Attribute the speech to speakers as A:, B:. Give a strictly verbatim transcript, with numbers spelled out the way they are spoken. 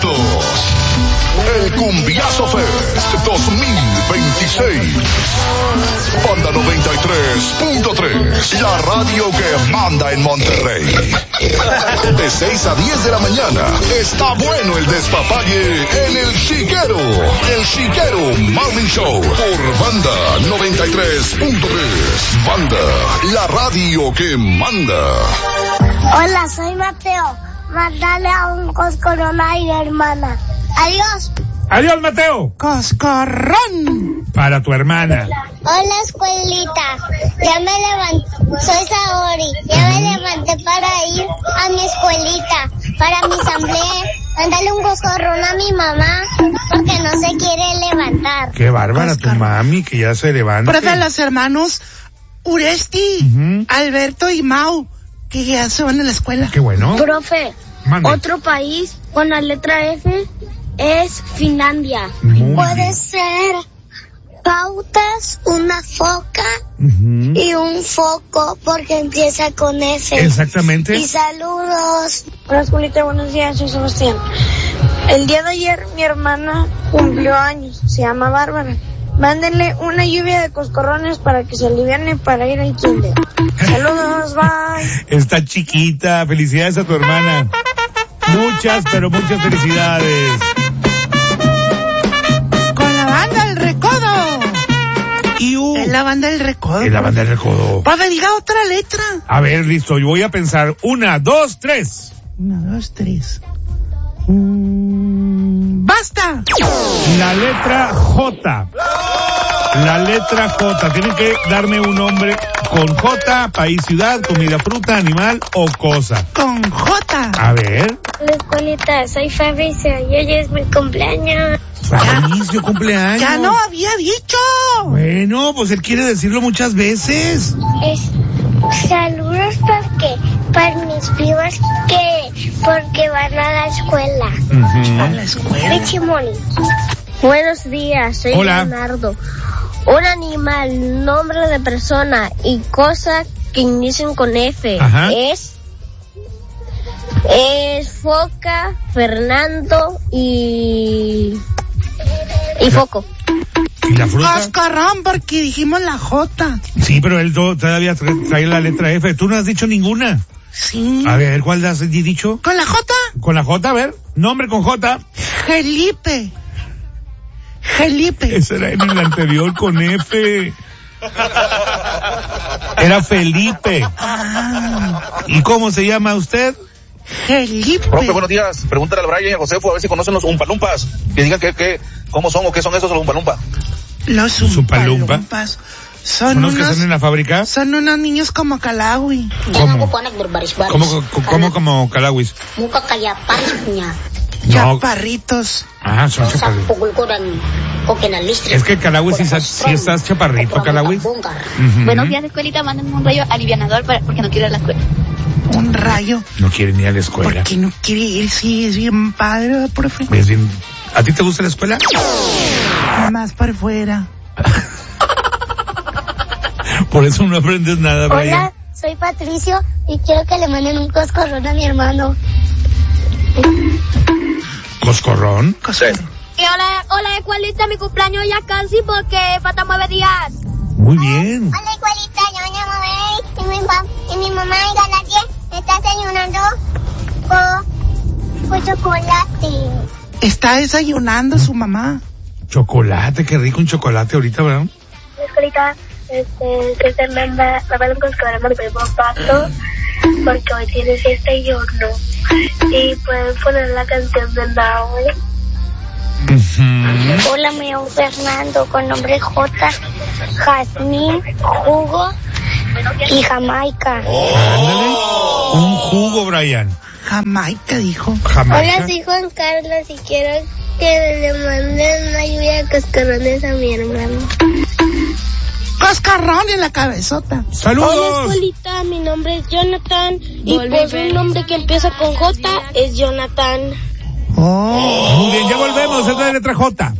A: boletos. El Cumbiazo Fest dos mil veintiséis. Banda noventa y tres punto tres, la radio que manda en Monterrey. De seis a diez de la mañana, está bueno el despapalle en El Chiquero. El Chiquero Morning Show por Banda noventa y tres punto tres. Banda, la radio que manda.
B: Hola, soy Mateo. Mándale a un coscorrón a mi hermana. Adiós.
C: Adiós, Mateo.
D: Coscorrón.
C: Para tu hermana.
B: Hola, escuelita. Ya me levanté. Soy Saori. Ya me levanté para ir a mi escuelita, para mi asamblea. Mándale un coscorrón a mi mamá, porque no se quiere levantar.
C: Qué bárbara tu mami, que ya se levanta.
D: Profe, los hermanos Uresti, uh-huh. Alberto y Mau, que ya se van a la escuela.
C: Qué bueno.
B: Profe, Mande. Otro país con la letra F es Finlandia.
C: Muy
B: Puede
C: bien.
B: ser pautas, una foca uh-huh. y un foco, porque empieza con F.
C: Exactamente.
B: Y saludos. Hola, escuelita, buenos días, soy Sebastián. El día de ayer mi hermana cumplió años, se llama Bárbara. Mándenle una lluvia de coscorrones para que se aliviane para ir al kinder. Saludos, bye.
C: Está chiquita, felicidades a tu hermana. Muchas, pero muchas felicidades.
D: Con la banda El Recodo.
C: Y uh,
D: Es la banda El Recodo.
C: Es la banda El Recodo.
D: Para diga otra letra.
C: A ver, listo, yo voy a pensar. Una, dos, tres.
D: Una, dos, tres. Mm, ¡Basta!
C: La letra J. La letra J. Tienen que darme un nombre con J, país, ciudad, comida, fruta, animal o cosa.
D: Con J.
C: A ver.
B: La escuelita, soy Fabricio y hoy es mi cumpleaños.
C: Fabricio, cumpleaños.
D: Ya no había dicho.
C: Bueno, pues él quiere decirlo muchas veces.
B: Es saludos porque para mis primos que porque van a la escuela.
C: Uh-huh.
D: A la escuela.
B: Richimoni. Buenos días, soy
C: Hola.
B: Leonardo. Un animal, nombre de persona y cosa que inician con F.
C: Ajá.
B: Es es foca, Fernando y y foco.
C: ¿Y la fruta?
D: Coscorrón, porque dijimos la J.
C: Sí, pero él to- todavía tra- trae la letra F. Tú no has dicho ninguna.
D: Sí.
C: A ver, ¿cuál has dicho?
D: ¿Con la J?
C: Con la J, a ver. Nombre con J.
D: Felipe. Felipe.
C: Ese era en el anterior con F. Era Felipe.
D: Ah,
C: ¿Y cómo se llama usted?
D: Felipe.
E: Profe, buenos días. Pregúntale al Brian y a Josefo a ver si conocen los umpalumpas. Que digan que, que, cómo son o qué son esos los umpalumpas.
D: Los
C: Umpalumpa.
D: umpalumpas son
C: ¿Son los que
D: unos,
C: están en la fábrica?
D: son unos niños como Calawi.
C: ¿Cómo? ¿Cómo, cómo, cómo como Calawis?
F: Muka kayak paris punya.
C: No.
D: Chaparritos.
C: Ah, son
F: Sa
C: chaparritos.
F: pukul ko dan koke na listrik.
C: Es que Calawis sí, sí estás chaparrito, Calawis. Uh-huh.
G: Buenos días, escuelita, manden un rayo alivianador para, porque no quiero ir a la escuela.
D: Un rayo.
C: No quiere ir a la escuela.
D: ¿Por qué no quiere ir? Sí, es bien padre, profe.
C: Es bien... ¿A ti te gusta la escuela?
D: Más para fuera.
C: Por eso no aprendes nada, Brian.
B: Hola, soy Patricio y quiero que le manden un coscorrón a mi hermano.
C: ¿Coscorrón?
D: Coscorrón.
B: Y hola, hola escuelita, mi cumpleaños ya casi porque faltan nueve días.
C: Muy bien.
B: Hola escuelita, yo me llamo Bey y mi, pa- y mi mamá y Galatia me está desayunando con, con chocolate.
D: Está desayunando su mamá.
C: Chocolate, qué rico un chocolate ahorita, ¿verdad?
B: La escuelita, este, que se manda, me manda un coscorrón a mi primo Pato porque hoy tiene fiesta y yo no. Y pueden poner la canción de Now.
C: Uh-huh.
B: Hola, me llamo Fernando, con nombre J, Jazmín, Jugo y Jamaica.
C: Ándale. Un jugo, Brian.
D: Jamaica, dijo.
C: Jamaica.
B: Hola, soy Juan Carlos y quiero que le manden una lluvia de cascarones a mi hermano.
D: Coscorrón en la cabezota.
C: ¡Saludos!
B: Hola, escuelita, mi nombre es Jonathan y pues un nombre que empieza con J es Jonathan.
D: Oh.
C: Muy bien, ya volvemos, es la letra J.